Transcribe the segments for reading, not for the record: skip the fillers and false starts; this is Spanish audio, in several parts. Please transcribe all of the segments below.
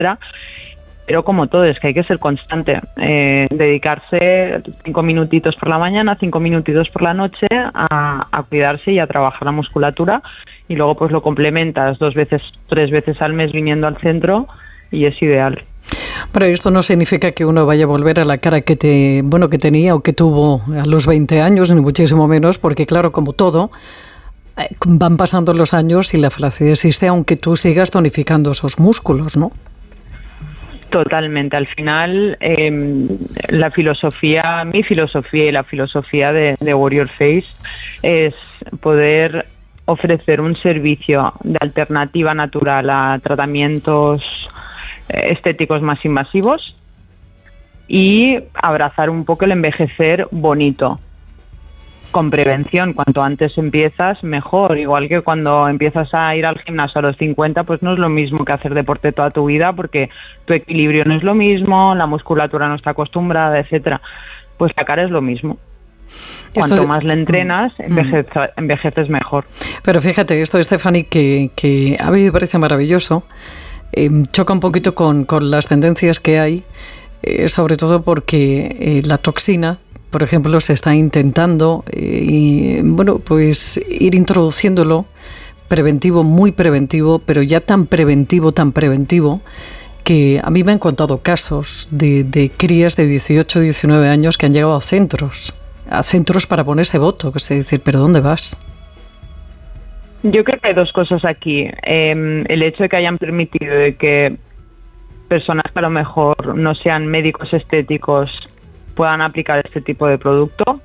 etcétera. Pero como todo, es que hay que ser constante, dedicarse 5 minutitos por la mañana, 5 minutitos por la noche a cuidarse y a trabajar la musculatura, y luego pues lo complementas 2 veces, 3 veces al mes viniendo al centro y es ideal. Pero esto no significa que uno vaya a volver a la cara que tenía o que tuvo a los 20 años, ni muchísimo menos, porque claro, como todo, van pasando los años y la flacidez existe aunque tú sigas tonificando esos músculos, ¿no? Totalmente. Al final, mi filosofía y la filosofía de Warrior Face es poder ofrecer un servicio de alternativa natural a tratamientos estéticos más invasivos y abrazar un poco el envejecer bonito, con prevención. Cuanto antes empiezas, mejor. Igual que cuando empiezas a ir al gimnasio a los 50, pues no es lo mismo que hacer deporte toda tu vida, porque tu equilibrio no es lo mismo, la musculatura no está acostumbrada, etcétera. Pues la cara es lo mismo. Cuanto más le entrenas, envejeces mejor. Pero fíjate, esto, Stephanie, que a mí me parece maravilloso, choca un poquito con las tendencias que hay, sobre todo porque la toxina, por ejemplo, se está intentando pues ir introduciéndolo preventivo, muy preventivo, pero ya tan preventivo, que a mí me han contado casos de crías de 18, 19 años que han llegado a centros para ponerse botox. Es decir, ¿pero dónde vas? Yo creo que hay 2 cosas aquí. El hecho de que hayan permitido de que personas que a lo mejor no sean médicos estéticos puedan aplicar este tipo de producto,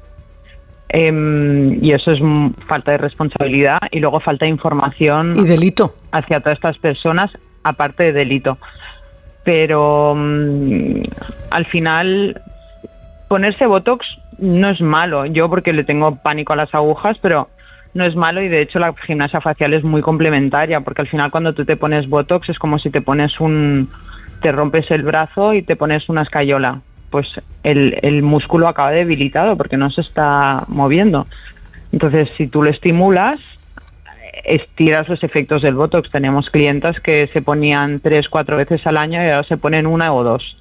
y eso es falta de responsabilidad, y luego falta de información y delito hacia todas estas personas, aparte de delito. Pero al final ponerse botox no es malo. Yo, porque le tengo pánico a las agujas, pero no es malo, y de hecho la gimnasia facial es muy complementaria, porque al final cuando tú te pones botox es como si te rompes el brazo y te pones una escayola. Pues el músculo acaba debilitado porque no se está moviendo. Entonces, si tú lo estimulas, estiras los efectos del botox. Tenemos clientas que se ponían 3-4 veces al año y ahora se ponen 1 o 2.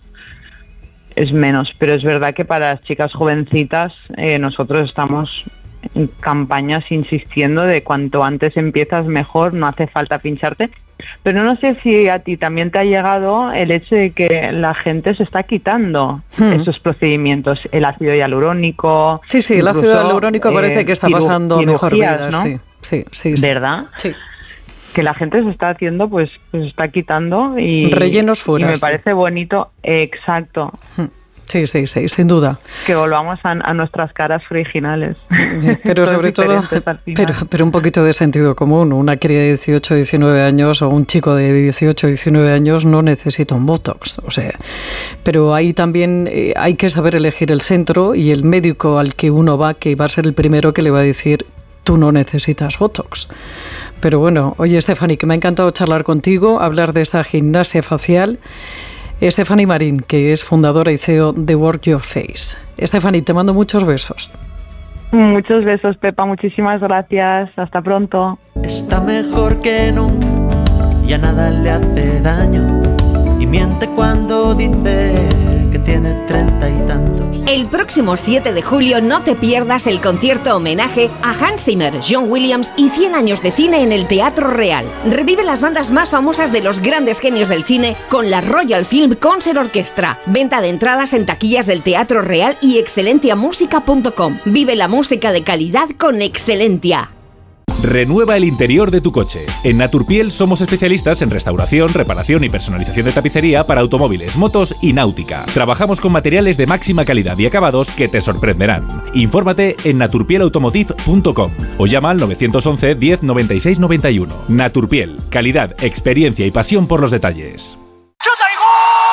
Es menos, pero es verdad que para las chicas jovencitas nosotros estamos en campañas insistiendo de cuanto antes empiezas mejor, no hace falta pincharte. Pero no sé si a ti también te ha llegado el hecho de que la gente se está quitando esos procedimientos, el ácido hialurónico. Sí, el ácido hialurónico parece que está pasando mejor vida, ¿no? Sí. ¿Verdad? Sí. Que la gente se está haciendo, pues se está quitando y rellenos fuera. Y me parece bonito, exacto. Sí, sin duda. Que volvamos a nuestras caras originales. Pero sobre todo, pero un poquito de sentido común. Una cría de 18, 19 años o un chico de 18, 19 años no necesita un botox. O sea, pero ahí también hay que saber elegir el centro y el médico al que uno va, que va a ser el primero que le va a decir: tú no necesitas botox. Pero bueno, oye, Stephanie, que me ha encantado charlar contigo, hablar de esta gimnasia facial. Stephanie Marín, que es fundadora y CEO de Warrior Face. Stephanie, te mando muchos besos. Muchos besos, Pepa, muchísimas gracias. Hasta pronto. Está mejor que nunca, ya nada le hace daño, y miente cuando dice que tiene 30 y tantos. El próximo 7 de julio no te pierdas el concierto homenaje a Hans Zimmer, John Williams y 100 años de cine en el Teatro Real. Revive las bandas más famosas de los grandes genios del cine con la Royal Film Concert Orchestra. Venta de entradas en taquillas del Teatro Real y excelentiamusica.com. Vive la música de calidad con Excelentia. Renueva el interior de tu coche. En Naturpiel somos especialistas en restauración, reparación y personalización de tapicería para automóviles, motos y náutica. Trabajamos con materiales de máxima calidad y acabados que te sorprenderán. Infórmate en naturpielautomotive.com o llama al 911 10 96 91. Naturpiel, calidad, experiencia y pasión por los detalles. ¡Chuta y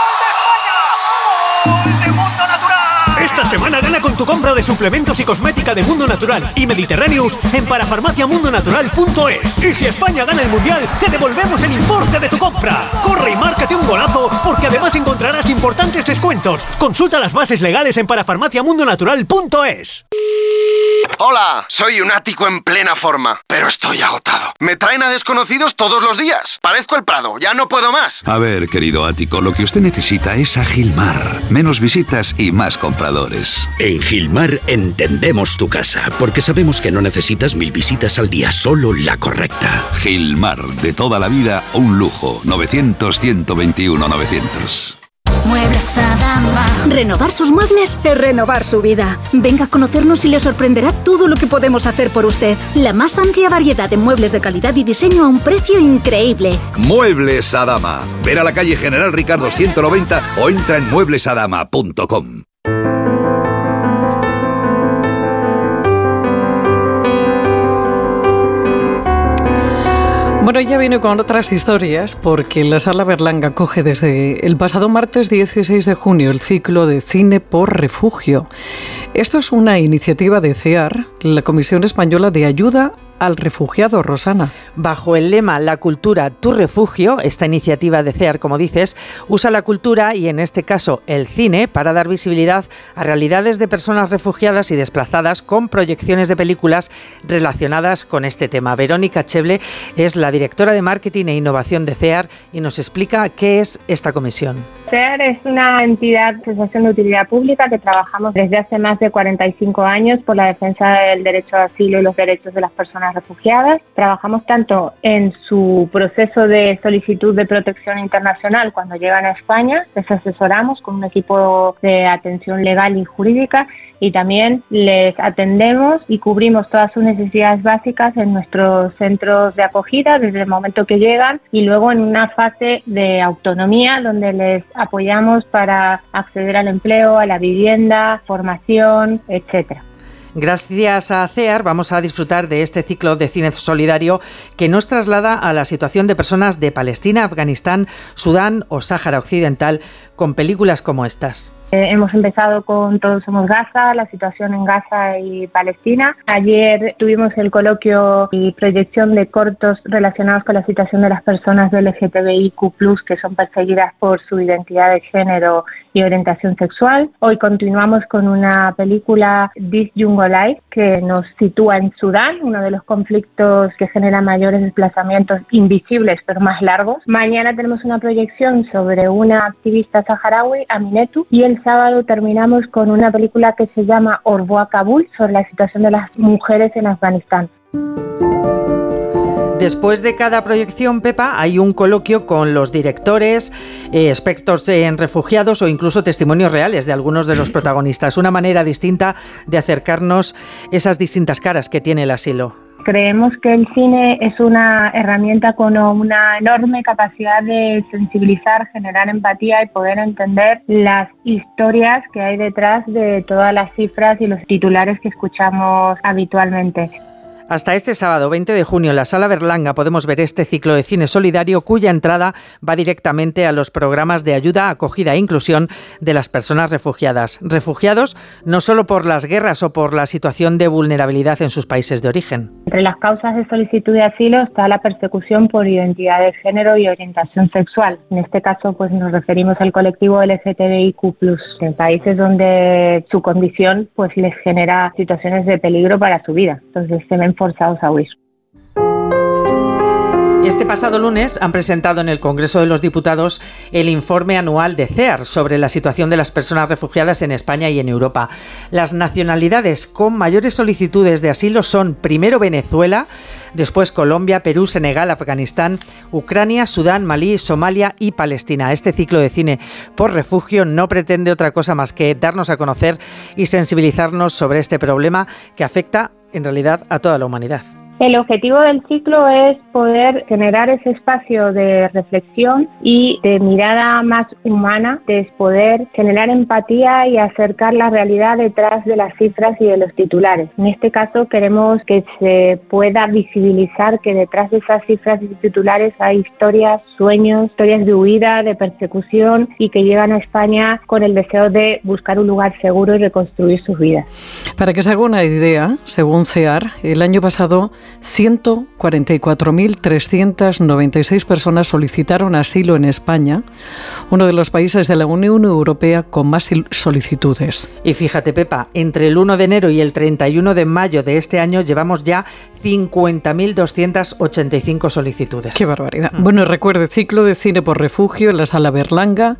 gol de España! ¡Gol de Mundo Natural! Esta semana gana con tu compra de suplementos y cosmética de Mundo Natural y Mediterráneos en parafarmaciamundonatural.es. Y si España gana el Mundial, te devolvemos el importe de tu compra. Corre y márcate un golazo por porque además encontrarás importantes descuentos. Consulta las bases legales en parafarmaciamundonatural.es. Hola, soy un ático en plena forma, pero estoy agotado. Me traen a desconocidos todos los días. Parezco el Prado, ya no puedo más. A ver, querido ático, lo que usted necesita es a Gilmar. Menos visitas y más compradores. En Gilmar entendemos tu casa, porque sabemos que no necesitas 1000 visitas al día, solo la correcta. Gilmar, de toda la vida, un lujo. 900-121-900. Muebles Adama. Renovar sus muebles es renovar su vida. Venga a conocernos y le sorprenderá todo lo que podemos hacer por usted. La más amplia variedad de muebles de calidad y diseño a un precio increíble. Muebles Adama. Ver a la calle General Ricardo 190 o entra en mueblesadama.com. Bueno, ya viene con otras historias porque la Sala Berlanga acoge desde el pasado martes 16 de junio el ciclo de cine por refugio. Esto es una iniciativa de CEAR, la Comisión Española de Ayuda al Refugiado, Rosana. Bajo el lema La cultura, tu refugio, esta iniciativa de CEAR, como dices, usa la cultura y en este caso el cine para dar visibilidad a realidades de personas refugiadas y desplazadas con proyecciones de películas relacionadas con este tema. Verónica Cheble es la directora de Marketing e Innovación de CEAR y nos explica qué es esta comisión. CEAR es una entidad, asociación de utilidad pública, que trabajamos desde hace más de 45 años por la defensa del derecho de asilo y los derechos de las personas refugiadas. Trabajamos tanto en su proceso de solicitud de protección internacional cuando llegan a España, les asesoramos con un equipo de atención legal y jurídica, y también les atendemos y cubrimos todas sus necesidades básicas en nuestros centros de acogida desde el momento que llegan, y luego en una fase de autonomía donde les apoyamos para acceder al empleo, a la vivienda, formación, etcétera. Gracias a CEAR vamos a disfrutar de este ciclo de cine solidario que nos traslada a la situación de personas de Palestina, Afganistán, Sudán o Sáhara Occidental con películas como estas. Hemos empezado con Todos somos Gaza, la situación en Gaza y Palestina. Ayer tuvimos el coloquio y proyección de cortos relacionados con la situación de las personas del LGTBIQ+, que son perseguidas por su identidad de género y orientación sexual. Hoy continuamos con una película, This Jungle Life, que nos sitúa en Sudán, uno de los conflictos que genera mayores desplazamientos invisibles pero más largos. Mañana tenemos una proyección sobre una activista saharaui, Aminetu, y el sábado terminamos con una película que se llama Orboa Kabul, sobre la situación de las mujeres en Afganistán. Después de cada proyección, Pepa, hay un coloquio con los directores, expertos en refugiados o incluso testimonios reales de algunos de los protagonistas. Una manera distinta de acercarnos esas distintas caras que tiene el asilo. Creemos que el cine es una herramienta con una enorme capacidad de sensibilizar, generar empatía y poder entender las historias que hay detrás de todas las cifras y los titulares que escuchamos habitualmente. Hasta este sábado 20 de junio en la Sala Berlanga podemos ver este ciclo de cine solidario cuya entrada va directamente a los programas de ayuda, acogida e inclusión de las personas refugiadas. Refugiados no solo por las guerras o por la situación de vulnerabilidad en sus países de origen. Entre las causas de solicitud de asilo está la persecución por identidad de género y orientación sexual. En este caso pues nos referimos al colectivo LGTBIQ+, en países donde su condición pues les genera situaciones de peligro para su vida. Entonces se ven forzados a huir. Este pasado lunes han presentado en el Congreso de los Diputados el informe anual de CEAR sobre la situación de las personas refugiadas en España y en Europa. Las nacionalidades con mayores solicitudes de asilo son primero Venezuela, después Colombia, Perú, Senegal, Afganistán, Ucrania, Sudán, Malí, Somalia y Palestina. Este ciclo de cine por refugio no pretende otra cosa más que darnos a conocer y sensibilizarnos sobre este problema que afecta en realidad a toda la humanidad. El objetivo del ciclo es poder generar ese espacio de reflexión y de mirada más humana, de poder generar empatía y acercar la realidad detrás de las cifras y de los titulares. En este caso queremos que se pueda visibilizar que detrás de esas cifras y titulares hay historias, sueños, historias de huida, de persecución y que llegan a España con el deseo de buscar un lugar seguro y reconstruir sus vidas. Para que se haga una idea, según CEAR, el año pasado 144.396 personas solicitaron asilo en España, uno de los países de la Unión Europea con más solicitudes. Y fíjate, Pepa, entre el 1 de enero y el 31 de mayo de este año llevamos ya 50.285 solicitudes. ¡Qué barbaridad! Bueno, recuerde, ciclo de cine por refugio en la Sala Berlanga,